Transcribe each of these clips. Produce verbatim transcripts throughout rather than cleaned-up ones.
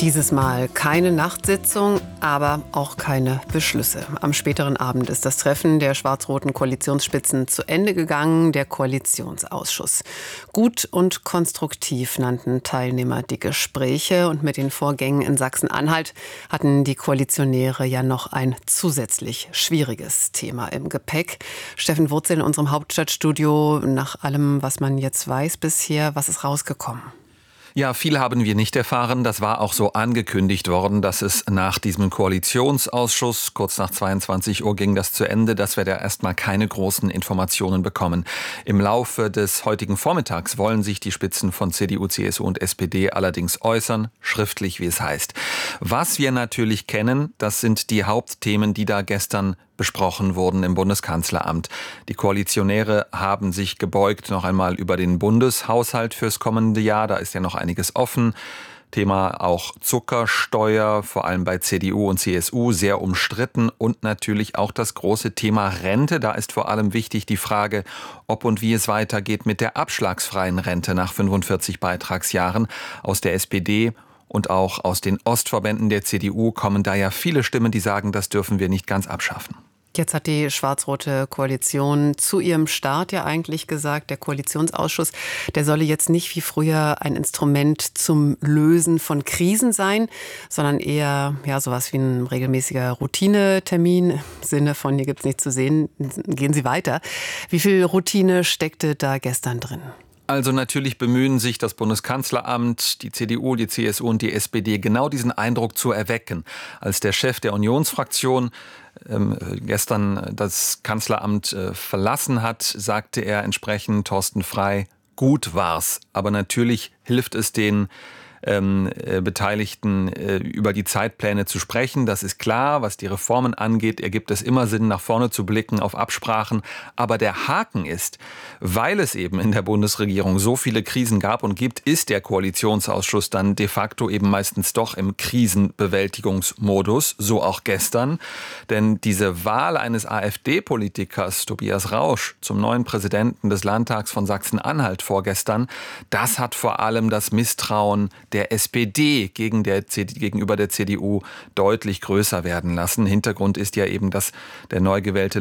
Dieses Mal keine Nachtsitzung, aber auch keine Beschlüsse. Am späteren Abend ist das Treffen der schwarz-roten Koalitionsspitzen zu Ende gegangen, der Koalitionsausschuss. Gut und konstruktiv nannten Teilnehmer die Gespräche, und mit den Vorgängen in Sachsen-Anhalt hatten die Koalitionäre ja noch ein zusätzlich schwieriges Thema im Gepäck. Steffen Wurzel in unserem Hauptstadtstudio. Nach allem, was man jetzt weiß bisher, was ist rausgekommen? Ja, viel haben wir nicht erfahren. Das war auch so angekündigt worden, dass es nach diesem Koalitionsausschuss, kurz nach zweiundzwanzig Uhr ging das zu Ende, dass wir da erstmal keine großen Informationen bekommen. Im Laufe des heutigen Vormittags wollen sich die Spitzen von C D U, C S U und S P D allerdings äußern, schriftlich, wie es heißt. Was wir natürlich kennen, das sind die Hauptthemen, die da gestern besprochen wurden im Bundeskanzleramt. Die Koalitionäre haben sich gebeugt noch einmal über den Bundeshaushalt fürs kommende Jahr. Da ist ja noch einiges offen. Thema auch Zuckersteuer, vor allem bei C D U und C S U, sehr umstritten. Und natürlich auch das große Thema Rente. Da ist vor allem wichtig die Frage, ob und wie es weitergeht mit der abschlagsfreien Rente nach fünfundvierzig Beitragsjahren. Aus der S P D und auch aus den Ostverbänden der C D U kommen da ja viele Stimmen, die sagen, das dürfen wir nicht ganz abschaffen. Jetzt hat die schwarz-rote Koalition zu ihrem Start ja eigentlich gesagt, der Koalitionsausschuss, der solle jetzt nicht wie früher ein Instrument zum Lösen von Krisen sein, sondern eher ja sowas wie ein regelmäßiger Routinetermin im Sinne von, hier gibt's nichts zu sehen, gehen Sie weiter. Wie viel Routine steckte da gestern drin? Also natürlich bemühen sich das Bundeskanzleramt, die C D U, die C S U und die S P D, genau diesen Eindruck zu erwecken. Als der Chef der Unionsfraktion ähm, gestern das Kanzleramt äh, verlassen hat, sagte er entsprechend, Thorsten Frey, gut war's. Aber natürlich hilft es den Ähm, äh, Beteiligten äh, über die Zeitpläne zu sprechen. Das ist klar, was die Reformen angeht, ergibt es immer Sinn, nach vorne zu blicken auf Absprachen. Aber der Haken ist, weil es eben in der Bundesregierung so viele Krisen gab und gibt, ist der Koalitionsausschuss dann de facto eben meistens doch im Krisenbewältigungsmodus, so auch gestern. Denn diese Wahl eines AfD-Politikers, Tobias Rausch, zum neuen Präsidenten des Landtags von Sachsen-Anhalt vorgestern, das hat vor allem das Misstrauen der S P D gegen der C D, gegenüber der C D U deutlich größer werden lassen. Hintergrund ist ja eben, dass der neu gewählte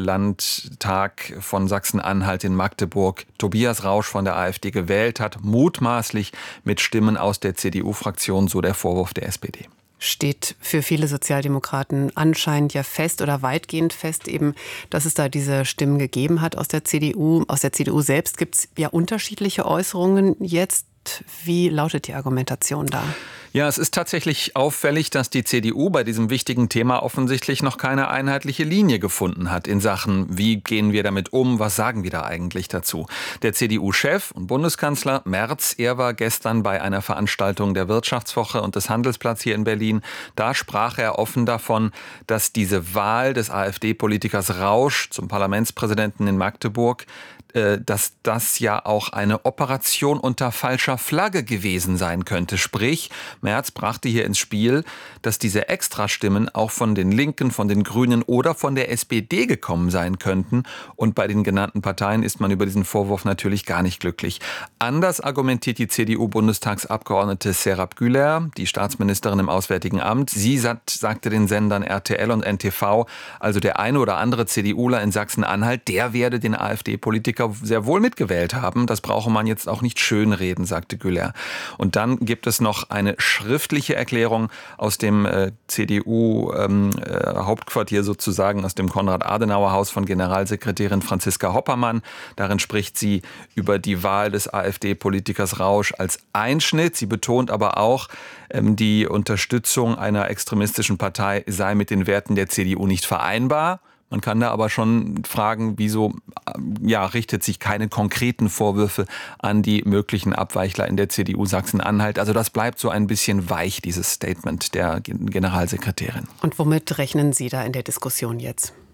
Landtag von Sachsen-Anhalt in Magdeburg Tobias Rausch von der AfD gewählt hat, mutmaßlich mit Stimmen aus der C D U-Fraktion, so der Vorwurf der S P D. Steht für viele Sozialdemokraten anscheinend ja fest oder weitgehend fest, eben, dass es da diese Stimmen gegeben hat aus der C D U. Aus der C D U selbst gibt es ja unterschiedliche Äußerungen jetzt. Wie lautet die Argumentation da? Ja, es ist tatsächlich auffällig, dass die C D U bei diesem wichtigen Thema offensichtlich noch keine einheitliche Linie gefunden hat in Sachen, wie gehen wir damit um, was sagen wir da eigentlich dazu. Der C D U-Chef und Bundeskanzler Merz, er war gestern bei einer Veranstaltung der Wirtschaftswoche und des Handelsplatz hier in Berlin. Da sprach er offen davon, dass diese Wahl des AfD-Politikers Rausch zum Parlamentspräsidenten in Magdeburg, dass das ja auch eine Operation unter falscher Flagge gewesen sein könnte. Sprich, Merz brachte hier ins Spiel, dass diese Extrastimmen auch von den Linken, von den Grünen oder von der S P D gekommen sein könnten. Und bei den genannten Parteien ist man über diesen Vorwurf natürlich gar nicht glücklich. Anders argumentiert die C D U-Bundestagsabgeordnete Serap Güler, die Staatsministerin im Auswärtigen Amt. Sie sagt, sagte den Sendern R T L und N T V, also der eine oder andere CDUler in Sachsen-Anhalt, der werde den AfD-Politiker sehr wohl mitgewählt haben. Das brauche man jetzt auch nicht schönreden, sagte Güler. Und dann gibt es noch eine schriftliche Erklärung aus dem äh, C D U-Hauptquartier ähm, äh, sozusagen, aus dem Konrad-Adenauer-Haus von Generalsekretärin Franziska Hoppermann. Darin spricht sie über die Wahl des AfD-Politikers Rausch als Einschnitt. Sie betont aber auch, ähm, die Unterstützung einer extremistischen Partei sei mit den Werten der C D U nicht vereinbar. Man kann da aber schon fragen, wieso ja, richtet sich keine konkreten Vorwürfe an die möglichen Abweichler in der C D U Sachsen-Anhalt. Also das bleibt so ein bisschen weich, dieses Statement der Generalsekretärin. Und womit rechnen Sie da in der Diskussion jetzt?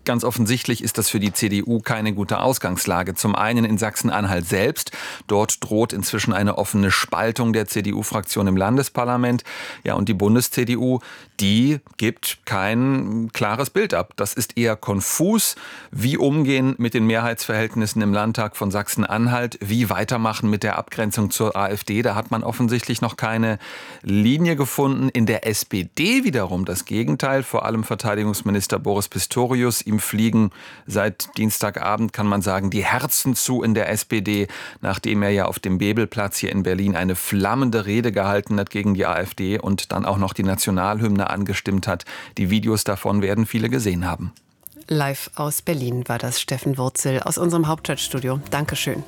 Ganz offensichtlich ist das für die C D U keine gute Ausgangslage. Zum einen in Sachsen-Anhalt selbst. Dort droht inzwischen eine offene Spaltung der C D U-Fraktion im Landesparlament. Ja, und die Bundes-C D U, die gibt kein klares Bild ab. Das ist eher konfus. Wie umgehen mit den Mehrheitsverhältnissen im Landtag von Sachsen-Anhalt? Wie weitermachen mit der Abgrenzung zur AfD? Da hat man offensichtlich noch keine Linie gefunden. In der S P D wiederum das Gegenteil. Vor allem Verteidigungsminister Boris Pistorius. Ihm fliegen seit Dienstagabend, kann man sagen, die Herzen zu in der S P D, nachdem er ja auf dem Bebelplatz hier in Berlin eine flammende Rede gehalten hat gegen die AfD und dann auch noch die Nationalhymne angestimmt hat. Die Videos davon werden viele gesehen haben. Live aus Berlin war das Steffen Wurzel aus unserem Hauptstadtstudio. Dankeschön.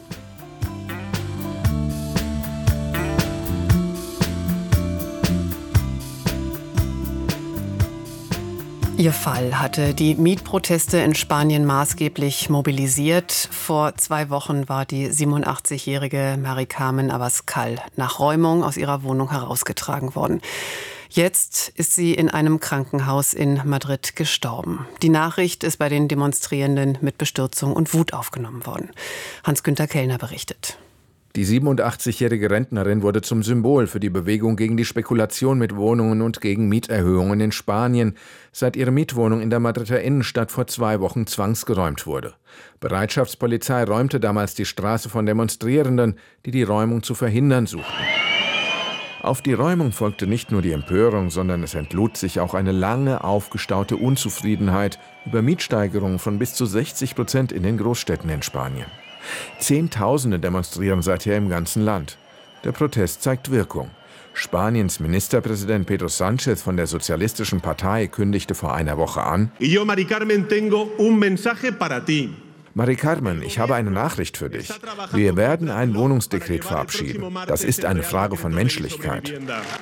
Ihr Fall hatte die Mietproteste in Spanien maßgeblich mobilisiert. Vor zwei Wochen war die siebenundachtzigjährige Mari Carmen Abascal nach Räumung aus ihrer Wohnung herausgetragen worden. Jetzt ist sie in einem Krankenhaus in Madrid gestorben. Die Nachricht ist bei den Demonstrierenden mit Bestürzung und Wut aufgenommen worden. Hans-Günther Kellner berichtet. Die siebenundachtzigjährige Rentnerin wurde zum Symbol für die Bewegung gegen die Spekulation mit Wohnungen und gegen Mieterhöhungen in Spanien, seit ihre Mietwohnung in der Madrider Innenstadt vor zwei Wochen zwangsgeräumt wurde. Bereitschaftspolizei räumte damals die Straße von Demonstrierenden, die die Räumung zu verhindern suchten. Auf die Räumung folgte nicht nur die Empörung, sondern es entlud sich auch eine lange aufgestaute Unzufriedenheit über Mietsteigerungen von bis zu sechzig Prozent in den Großstädten in Spanien. Zehntausende demonstrieren seither im ganzen Land. Der Protest zeigt Wirkung. Spaniens Ministerpräsident Pedro Sánchez von der Sozialistischen Partei kündigte vor einer Woche an: Y yo, Mari Carmen, tengo un mensaje para ti. Mari Carmen, ich habe eine Nachricht für dich. Wir werden ein Wohnungsdekret verabschieden. Das ist eine Frage von Menschlichkeit.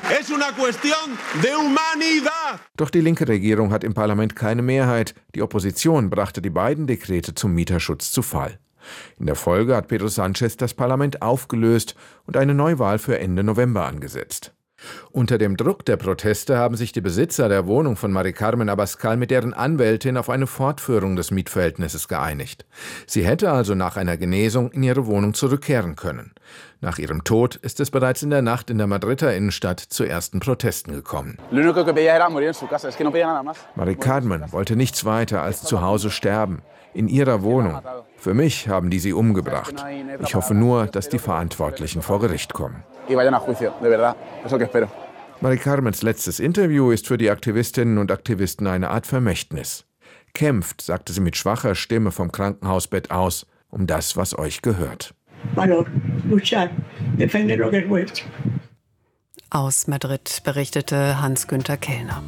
Doch die linke Regierung hat im Parlament keine Mehrheit. Die Opposition brachte die beiden Dekrete zum Mieterschutz zu Fall. In der Folge hat Pedro Sánchez das Parlament aufgelöst und eine Neuwahl für Ende November angesetzt. Unter dem Druck der Proteste haben sich die Besitzer der Wohnung von Mari Carmen Abascal mit deren Anwältin auf eine Fortführung des Mietverhältnisses geeinigt. Sie hätte also nach einer Genesung in ihre Wohnung zurückkehren können. Nach ihrem Tod ist es bereits in der Nacht in der Madrider Innenstadt zu ersten Protesten gekommen. Mari Carmen wollte nichts weiter als zu Hause sterben, in ihrer Wohnung. Für mich haben die sie umgebracht. Ich hoffe nur, dass die Verantwortlichen vor Gericht kommen. Mari Carmens letztes Interview ist für die Aktivistinnen und Aktivisten eine Art Vermächtnis. Kämpft, sagte sie mit schwacher Stimme vom Krankenhausbett aus, um das, was euch gehört. Aus Madrid berichtete Hans-Günther Kellner.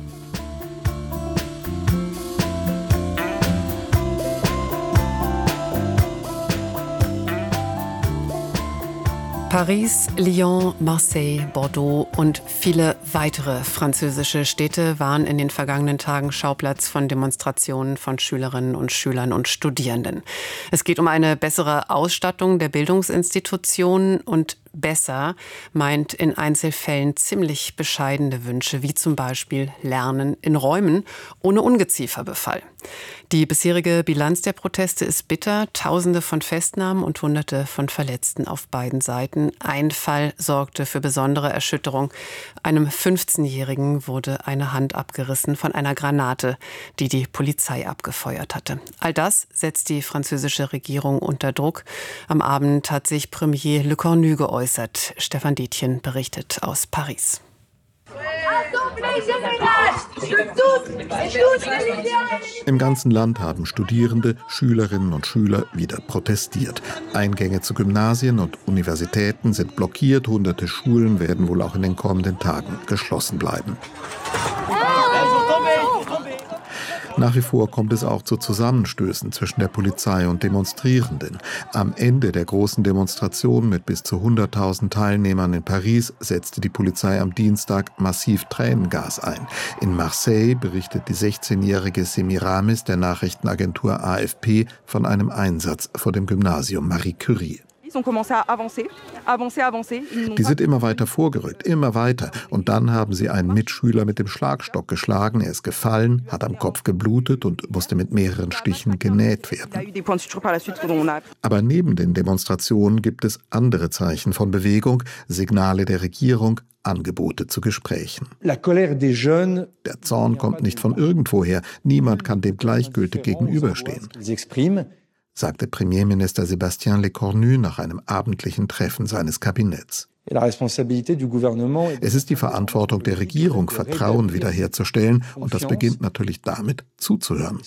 Paris, Lyon, Marseille, Bordeaux und viele weitere französische Städte waren in den vergangenen Tagen Schauplatz von Demonstrationen von Schülerinnen und Schülern und Studierenden. Es geht um eine bessere Ausstattung der Bildungsinstitutionen und besser meint in Einzelfällen ziemlich bescheidene Wünsche, wie zum Beispiel Lernen in Räumen ohne Ungezieferbefall. Die bisherige Bilanz der Proteste ist bitter. Tausende von Festnahmen und Hunderte von Verletzten auf beiden Seiten. Ein Fall sorgte für besondere Erschütterung. Einem fünfzehnjährigen wurde eine Hand abgerissen von einer Granate, die die Polizei abgefeuert hatte. All das setzt die französische Regierung unter Druck. Am Abend hat sich Premier Le Cornu geäußert. Stefan Dietjen berichtet aus Paris. Im ganzen Land haben Studierende, Schülerinnen und Schüler wieder protestiert. Eingänge zu Gymnasien und Universitäten sind blockiert. Hunderte Schulen werden wohl auch in den kommenden Tagen geschlossen bleiben. Nach wie vor kommt es auch zu Zusammenstößen zwischen der Polizei und Demonstrierenden. Am Ende der großen Demonstration mit bis zu hunderttausend Teilnehmern in Paris setzte die Polizei am Dienstag massiv Tränengas ein. In Marseille berichtet die sechzehnjährige Semiramis der Nachrichtenagentur A F P von einem Einsatz vor dem Gymnasium Marie Curie. Die sind immer weiter vorgerückt, immer weiter. Und dann haben sie einen Mitschüler mit dem Schlagstock geschlagen. Er ist gefallen, hat am Kopf geblutet und musste mit mehreren Stichen genäht werden. Aber neben den Demonstrationen gibt es andere Zeichen von Bewegung, Signale der Regierung, Angebote zu Gesprächen. Der Zorn kommt nicht von irgendwoher. Niemand kann dem gleichgültig gegenüberstehen, sagte Premierminister Sébastien Lecornu nach einem abendlichen Treffen seines Kabinetts. Es ist die Verantwortung der Regierung, Vertrauen wiederherzustellen, und das beginnt natürlich damit, zuzuhören.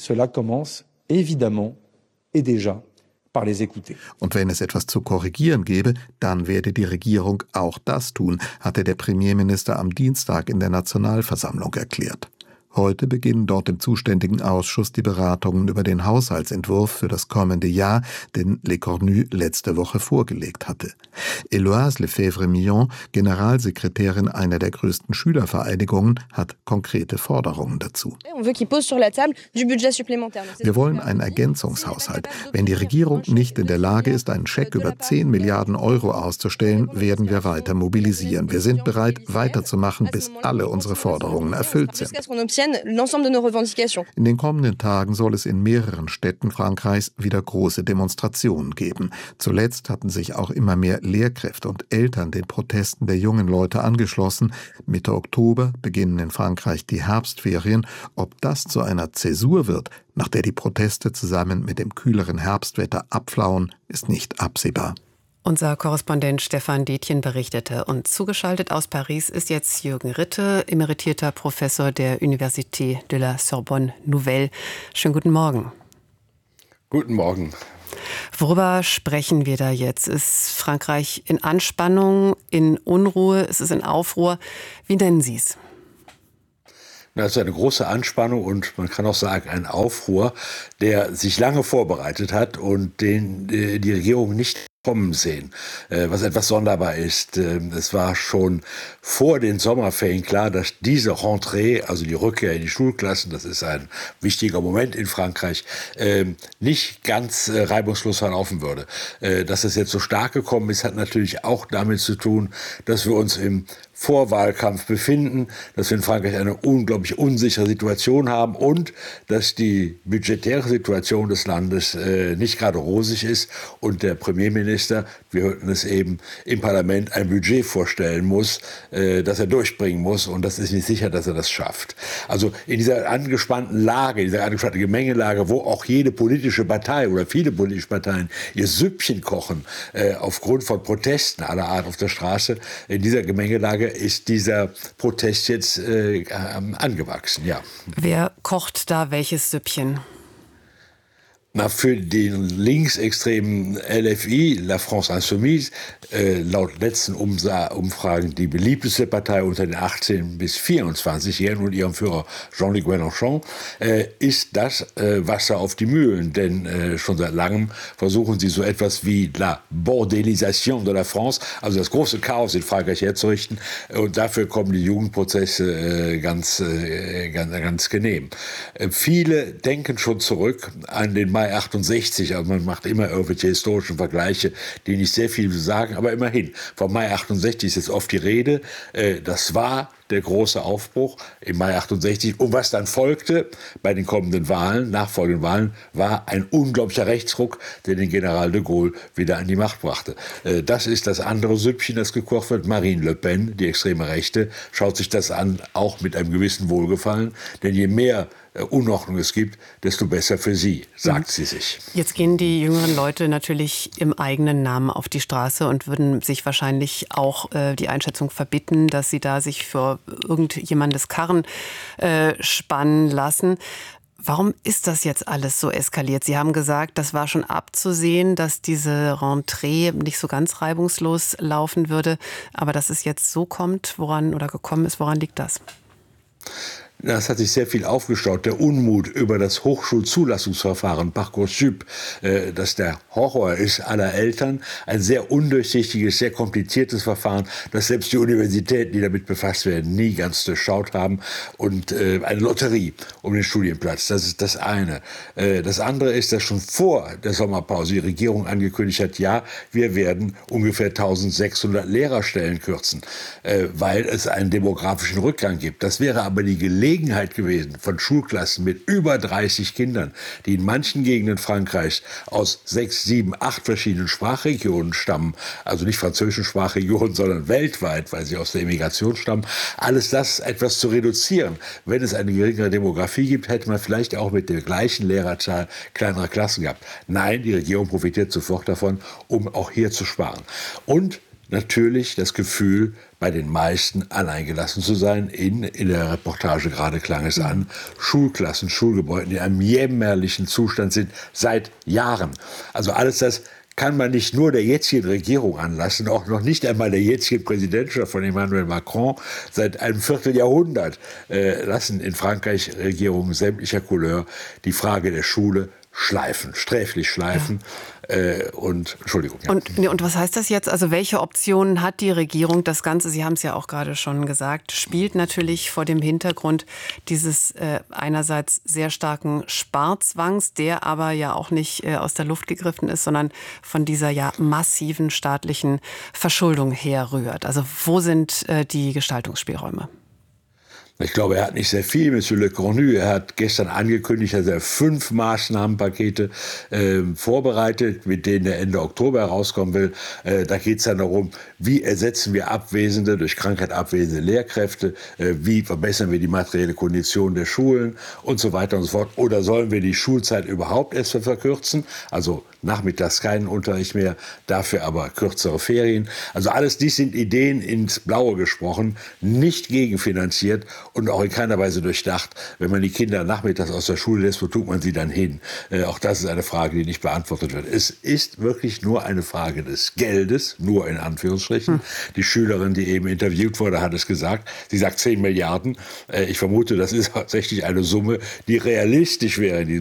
Und wenn es etwas zu korrigieren gäbe, dann werde die Regierung auch das tun, hatte der Premierminister am Dienstag in der Nationalversammlung erklärt. Heute beginnen dort im zuständigen Ausschuss die Beratungen über den Haushaltsentwurf für das kommende Jahr, den Lecornu letzte Woche vorgelegt hatte. Héloïse Lefebvre-Millon, Generalsekretärin einer der größten Schülervereinigungen, hat konkrete Forderungen dazu. Wir wollen einen Ergänzungshaushalt. Wenn die Regierung nicht in der Lage ist, einen Scheck über zehn Milliarden Euro auszustellen, werden wir weiter mobilisieren. Wir sind bereit, weiterzumachen, bis alle unsere Forderungen erfüllt sind. In den kommenden Tagen soll es in mehreren Städten Frankreichs wieder große Demonstrationen geben. Zuletzt hatten sich auch immer mehr Lehrkräfte und Eltern den Protesten der jungen Leute angeschlossen. Mitte Oktober beginnen in Frankreich die Herbstferien. Ob das zu einer Zäsur wird, nach der die Proteste zusammen mit dem kühleren Herbstwetter abflauen, ist nicht absehbar. Unser Korrespondent Stefan Detjen berichtete. Und zugeschaltet aus Paris ist jetzt Jürgen Ritte, emeritierter Professor der Université de la Sorbonne Nouvelle. Schönen guten Morgen. Guten Morgen. Worüber sprechen wir da jetzt? Ist Frankreich in Anspannung, in Unruhe, ist es in Aufruhr? Wie nennen Sie es? Das ist eine große Anspannung und man kann auch sagen, ein Aufruhr, der sich lange vorbereitet hat und den die Regierung nicht kommen sehen, was etwas sonderbar ist. Es war schon vor den Sommerferien klar, dass diese Rentrée, also die Rückkehr in die Schulklassen, das ist ein wichtiger Moment in Frankreich, nicht ganz reibungslos verlaufen würde. Dass es jetzt so stark gekommen ist, hat natürlich auch damit zu tun, dass wir uns im Vorwahlkampf befinden, dass wir in Frankreich eine unglaublich unsichere Situation haben und dass die budgetäre Situation des Landes äh, nicht gerade rosig ist und der Premierminister, wir hörten es eben, im Parlament ein Budget vorstellen muss, äh, das er durchbringen muss, und das ist nicht sicher, dass er das schafft. Also in dieser angespannten Lage, in dieser angespannten Gemengelage, wo auch jede politische Partei oder viele politische Parteien ihr Süppchen kochen, äh, aufgrund von Protesten aller Art auf der Straße, in dieser Gemengelage ist dieser Protest jetzt äh, angewachsen, ja. Wer kocht da welches Süppchen? Na, für den linksextremen L F I, La France Insoumise, äh, laut letzten Umsa- Umfragen die beliebteste Partei unter den achtzehn- bis vierundzwanzigjährigen und ihrem Führer Jean-Luc Mélenchon, äh, ist das äh, Wasser auf die Mühlen. Denn äh, schon seit langem versuchen sie so etwas wie la Bordelisation de la France, also das große Chaos in Frankreich herzurichten. Und dafür kommen die Jugendprozesse äh, ganz, äh, ganz, ganz genehm. Äh, viele denken schon zurück an den Mai achtundsechzig, also man macht immer irgendwelche historischen Vergleiche, die nicht sehr viel sagen, aber immerhin, vom Mai achtundsechzig ist jetzt oft die Rede. Das war der große Aufbruch im Mai achtundsechzig. Und was dann folgte bei den kommenden Wahlen, nachfolgenden Wahlen, war ein unglaublicher Rechtsruck, der den General de Gaulle wieder an die Macht brachte. Das ist das andere Süppchen, das gekocht wird. Marine Le Pen, die extreme Rechte, schaut sich das an, auch mit einem gewissen Wohlgefallen. Denn je mehr Unordnung es gibt, desto besser für sie, sagt sie sich. Jetzt gehen die jüngeren Leute natürlich im eigenen Namen auf die Straße und würden sich wahrscheinlich auch äh, die Einschätzung verbitten, dass sie da sich für irgendjemandes Karren äh, spannen lassen. Warum ist das jetzt alles so eskaliert? Sie haben gesagt, das war schon abzusehen, dass diese Rentrée nicht so ganz reibungslos laufen würde. Aber dass es jetzt so kommt, woran oder gekommen ist, woran liegt das? Das hat sich sehr viel aufgestaut. Der Unmut über das Hochschulzulassungsverfahren Parcoursup, äh, das der Horror ist aller Eltern. Ein sehr undurchsichtiges, sehr kompliziertes Verfahren, das selbst die Universitäten, die damit befasst werden, nie ganz durchschaut haben. Und äh, eine Lotterie um den Studienplatz. Das ist das eine. Äh, das andere ist, dass schon vor der Sommerpause die Regierung angekündigt hat, ja, wir werden ungefähr eintausendsechshundert Lehrerstellen kürzen, äh, weil es einen demografischen Rückgang gibt. Das wäre aber die Gelegenheit gewesen von Schulklassen mit über dreißig Kindern, die in manchen Gegenden Frankreichs aus sechs, sieben, acht verschiedenen Sprachregionen stammen, also nicht französischen Sprachregionen, sondern weltweit, weil sie aus der Immigration stammen, alles das etwas zu reduzieren. Wenn es eine geringere Demografie gibt, hätte man vielleicht auch mit der gleichen Lehrerzahl kleinere Klassen gehabt. Nein, die Regierung profitiert sofort davon, um auch hier zu sparen. Und natürlich das Gefühl, bei den meisten alleingelassen zu sein. In, in der Reportage gerade klang es an. Schulklassen, Schulgebäude, die in einem jämmerlichen Zustand sind seit Jahren. Also alles das kann man nicht nur der jetzigen Regierung anlassen, auch noch nicht einmal der jetzigen Präsidentschaft von Emmanuel Macron. Seit einem Vierteljahrhundert äh, lassen in Frankreich Regierungen sämtlicher Couleur die Frage der Schule schleifen, sträflich schleifen. Ja. Äh, und Entschuldigung. Ja. Und, und was heißt das jetzt? Also welche Optionen hat die Regierung? Das Ganze, Sie haben es ja auch gerade schon gesagt, spielt natürlich vor dem Hintergrund dieses äh, einerseits sehr starken Sparzwangs, der aber ja auch nicht äh, aus der Luft gegriffen ist, sondern von dieser ja massiven staatlichen Verschuldung herrührt. Also wo sind äh, die Gestaltungsspielräume? Ich glaube, er hat nicht sehr viel, Monsieur Le Cornu. Er hat gestern angekündigt, dass er fünf Maßnahmenpakete äh, vorbereitet, mit denen er Ende Oktober herauskommen will. Äh, da geht es dann darum, wie ersetzen wir abwesende, durch Krankheit abwesende Lehrkräfte, äh, wie verbessern wir die materielle Kondition der Schulen und so weiter und so fort. Oder sollen wir die Schulzeit überhaupt erst verkürzen? Also nachmittags keinen Unterricht mehr, dafür aber kürzere Ferien. Also alles dies sind Ideen ins Blaue gesprochen, nicht gegenfinanziert und auch in keiner Weise durchdacht. Wenn man die Kinder nachmittags aus der Schule lässt, wo tut man sie dann hin? Äh, auch das ist eine Frage, die nicht beantwortet wird. Es ist wirklich nur eine Frage des Geldes, nur in Anführungsstrichen. Hm. Die Schülerin, die eben interviewt wurde, hat es gesagt. Sie sagt zehn Milliarden. Äh, ich vermute, das ist tatsächlich eine Summe, die realistisch wäre in diesem